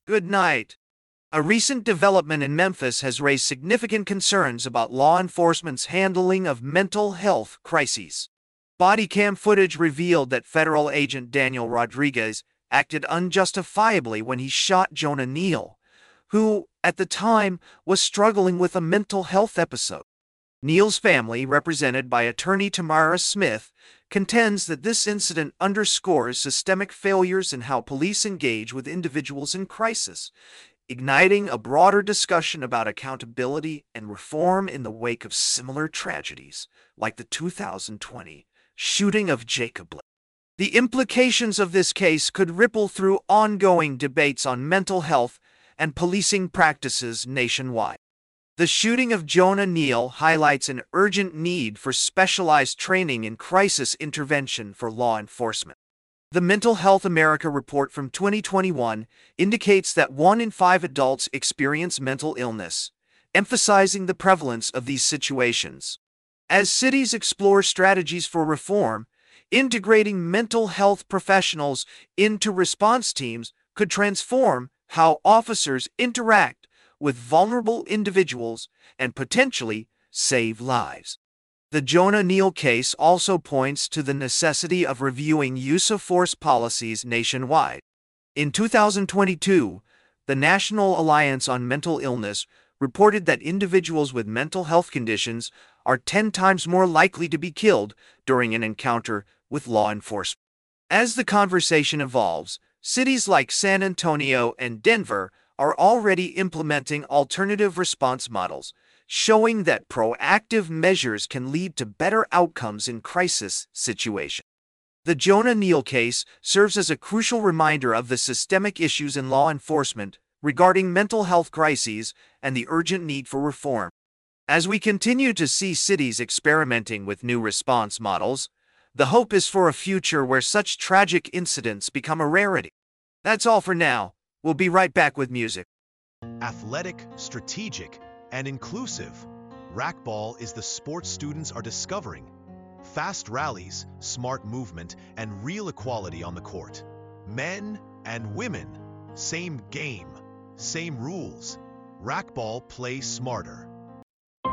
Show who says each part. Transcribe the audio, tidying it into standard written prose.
Speaker 1: Good night. A recent development in Memphis has raised significant concerns about law enforcement's handling of mental health crises. Body cam footage revealed that federal agent Daniel Rodriguez acted unjustifiably when he shot Jonah Neal, who, at the time, was struggling with a mental health episode. Neal's family, represented by attorney Tamara Smith, contends that this incident underscores systemic failures in how police engage with individuals in crisis, igniting a broader discussion about accountability and reform in the wake of similar tragedies, like the 2020 shooting of Jacob Blake. The implications of this case could ripple through ongoing debates on mental health and policing practices nationwide. The shooting of Jonah Neal highlights an urgent need for specialized training in crisis intervention for law enforcement. The Mental Health America report from 2021 indicates that 1 in 5 adults experience mental illness, emphasizing the prevalence of these situations. As cities explore strategies for reform, integrating mental health professionals into response teams could transform how officers interact with vulnerable individuals and potentially save lives. The Jonah Neal case also points to the necessity of reviewing use of force policies nationwide. In 2022, the National Alliance on Mental Illness reported that individuals with mental health conditions are 10 times more likely to be killed during an encounter with law enforcement. As the conversation evolves, cities like San Antonio and Denver are already implementing alternative response models, showing that proactive measures can lead to better outcomes in crisis situations. The Jonah Neal case serves as a crucial reminder of the systemic issues in law enforcement regarding mental health crises and the urgent need for reform. As we continue to see cities experimenting with new response models, the hope is for a future where such tragic incidents become a rarity. That's all for now. We'll be right back with music.
Speaker 2: Athletic, strategic, and inclusive, racquetball is the sport students are discovering. Fast rallies, smart movement, and real equality on the court. Men and women, same game, same rules. Racquetball, play smarter.